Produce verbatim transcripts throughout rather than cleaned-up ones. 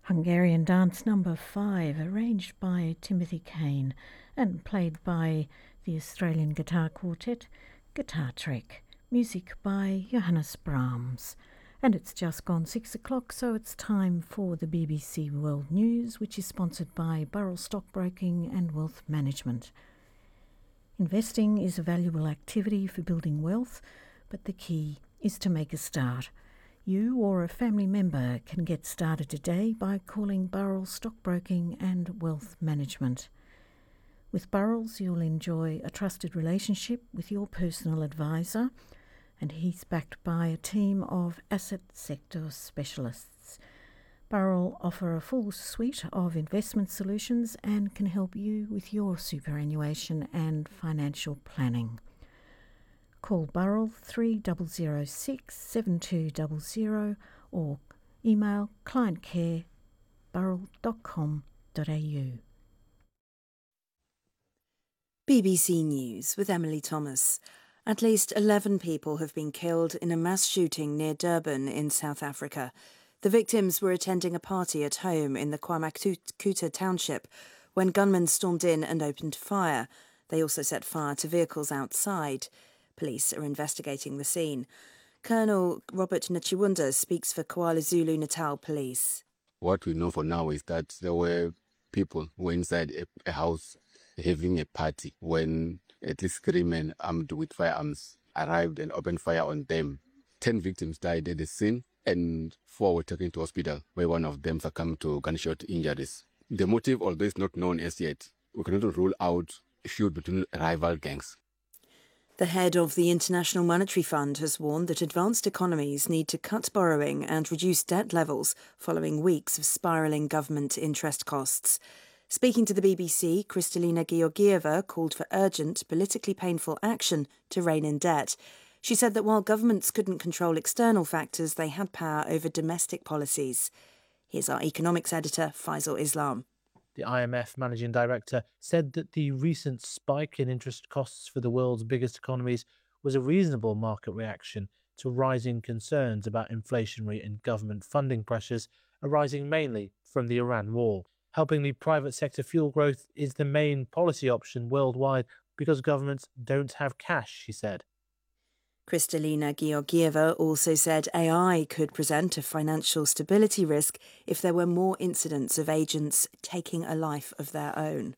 Hungarian Dance Number five, arranged by Timothy Kane and played by the Australian Guitar Quartet, Guitar Trek. Music by Johannes Brahms. And it's just gone six o'clock, so it's time for the B B C World News, which is sponsored by Burrell Stockbroking and Wealth Management. Investing is a valuable activity for building wealth, but the key is to make a start. You or a family member can get started today by calling Burrell Stockbroking and Wealth Management. With Burrells, you'll enjoy a trusted relationship with your personal advisor, and he's backed by a team of asset sector specialists. Burrell offer a full suite of investment solutions and can help you with your superannuation and financial planning. Call Burrell three zero zero six, seven two zero zero or email clientcare burrell dot com dot a u. B B C News with Emily Thomas. At least eleven people have been killed in a mass shooting near Durban in South Africa. The victims were attending a party at home in the KwaMakuta township when gunmen stormed in and opened fire. They also set fire to vehicles outside. Police are investigating the scene. Colonel Robert Nachiwunda speaks for KwaZulu-Natal Police. What we know for now is that there were people who were inside a, a house having a party when at least three men armed with firearms arrived and opened fire on them. Ten victims died at the scene and four were taken to hospital, where one of them succumbed to gunshot injuries. The motive, although is not known as yet, we cannot rule out a feud between rival gangs. The head of the International Monetary Fund has warned that advanced economies need to cut borrowing and reduce debt levels following weeks of spiralling government interest costs. Speaking to the B B C, Kristalina Georgieva called for urgent, politically painful action to rein in debt. She said that while governments couldn't control external factors, they had power over domestic policies. Here's our economics editor, Faisal Islam. The I M F managing director said that the recent spike in interest costs for the world's biggest economies was a reasonable market reaction to rising concerns about inflationary and government funding pressures arising mainly from the Iran war. Helping the private sector fuel growth is the main policy option worldwide because governments don't have cash, she said. Kristalina Georgieva also said A I could present a financial stability risk if there were more incidents of agents taking a life of their own.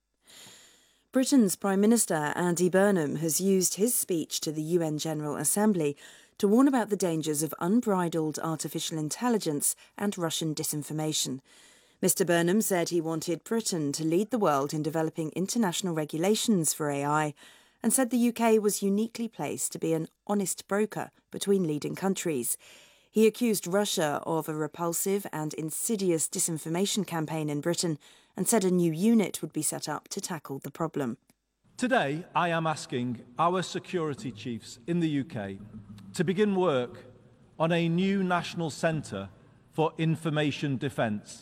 Britain's Prime Minister Andy Burnham has used his speech to the U N General Assembly to warn about the dangers of unbridled artificial intelligence and Russian disinformation. Mister Burnham said he wanted Britain to lead the world in developing international regulations for A I, and said the U K was uniquely placed to be an honest broker between leading countries. He accused Russia of a repulsive and insidious disinformation campaign in Britain and said a new unit would be set up to tackle the problem. Today, I am asking our security chiefs in the U K to begin work on a new national centre for information defence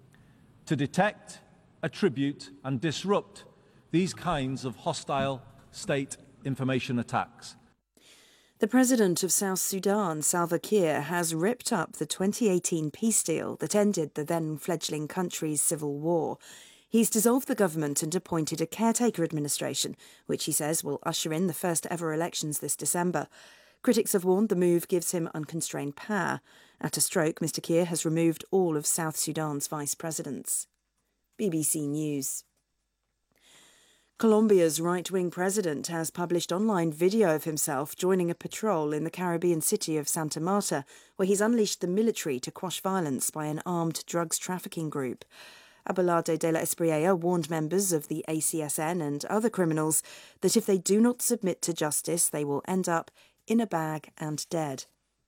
to detect, attribute and disrupt these kinds of hostile state information attacks. The president of South Sudan, Salva Kiir, has ripped up the twenty eighteen peace deal that ended the then-fledgling country's civil war. He's dissolved the government and appointed a caretaker administration, which he says will usher in the first-ever elections this December. Critics have warned the move gives him unconstrained power. At a stroke, Mister Kiir has removed all of South Sudan's vice-presidents. B B C News. Colombia's right-wing president has published online video of himself joining a patrol in the Caribbean city of Santa Marta, where he's unleashed the military to quash violence by an armed drugs trafficking group. Abelardo de la Espriella warned members of the A C S N and other criminals that if they do not submit to justice, they will end up in a bag and dead.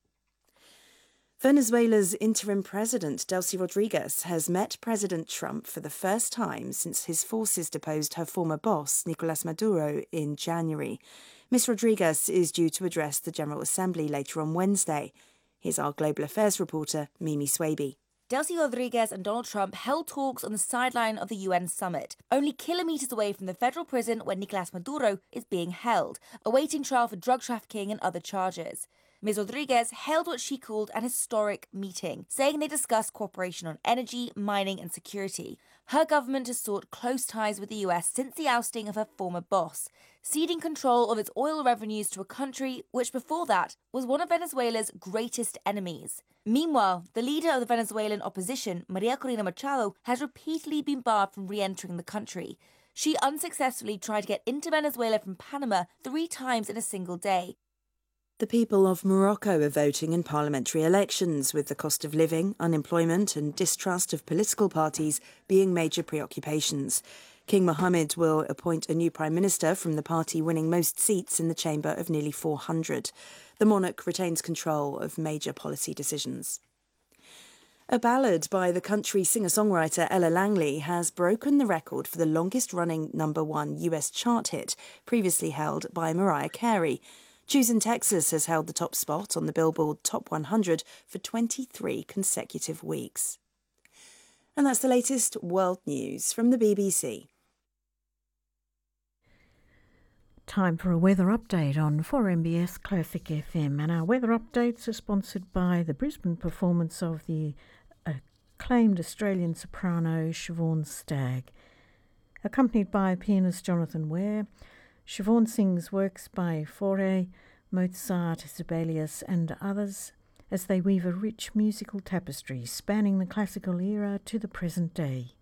Venezuela's interim president, Delcy Rodriguez, has met President Trump for the first time since his forces deposed her former boss, Nicolas Maduro, in January. Miss Rodriguez is due to address the General Assembly later on Wednesday. Here's our Global Affairs reporter, Mimi Swaby. Delcy Rodriguez and Donald Trump held talks on the sideline of the U N summit, only kilometres away from the federal prison where Nicolas Maduro is being held, awaiting trial for drug trafficking and other charges. Miz Rodriguez held what she called an historic meeting, saying they discussed cooperation on energy, mining and security. Her government has sought close ties with the U S since the ousting of her former boss, ceding control of its oil revenues to a country which before that was one of Venezuela's greatest enemies. Meanwhile, the leader of the Venezuelan opposition, Maria Corina Machado, has repeatedly been barred from re-entering the country. She unsuccessfully tried to get into Venezuela from Panama three times in a single day. The people of Morocco are voting in parliamentary elections, with the cost of living, unemployment and distrust of political parties being major preoccupations. King Mohammed will appoint a new prime minister from the party winning most seats in the chamber of nearly four hundred. The monarch retains control of major policy decisions. A ballad by the country singer-songwriter Ella Langley has broken the record for the longest-running number one U S chart hit, previously held by Mariah Carey. Choosing Texas has held the top spot on the Billboard Top one hundred for twenty-three consecutive weeks. And that's the latest world news from the B B C. Time for a weather update on four M B S Classic F M, and our weather updates are sponsored by the Brisbane performance of the acclaimed Australian soprano Siobhan Stagg. Accompanied by pianist Jonathan Ware, Siobhan sings works by Fauré, Mozart, Sibelius and others as they weave a rich musical tapestry spanning the classical era to the present day.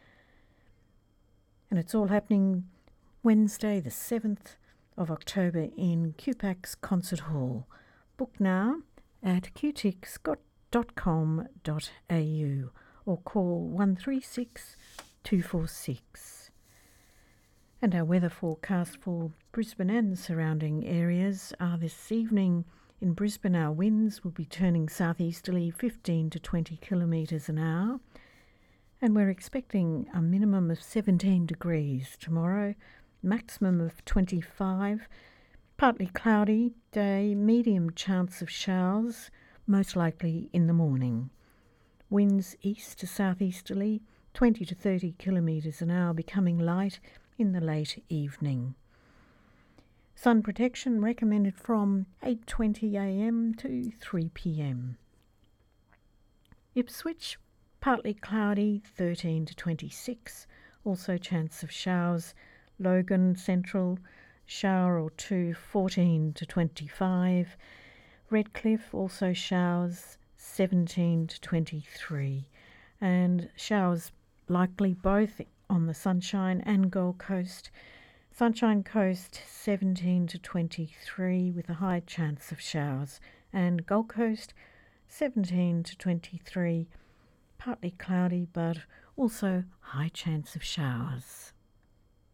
And it's all happening Wednesday the seventh of October in Q PAX Concert Hall. Book now at q tix dot com dot a u or call one three six, two four six. And our weather forecast for Brisbane and surrounding areas are this evening. In Brisbane, our winds will be turning southeasterly fifteen to twenty kilometres an hour, and we're expecting a minimum of seventeen degrees tomorrow, maximum of twenty-five, partly cloudy day, medium chance of showers, most likely in the morning. Winds east to southeasterly, twenty to thirty kilometres an hour, becoming light in the late evening. Sun protection recommended from eight twenty a m to three p m. Ipswich, partly cloudy, thirteen to twenty-six, also chance of showers. Logan Central, shower or two, fourteen to twenty-five. Redcliffe, also showers, seventeen to twenty-three. And showers likely both on the Sunshine and Gold Coast. Sunshine Coast, seventeen to twenty-three with a high chance of showers. And Gold Coast, seventeen to twenty-three, partly cloudy but also high chance of showers.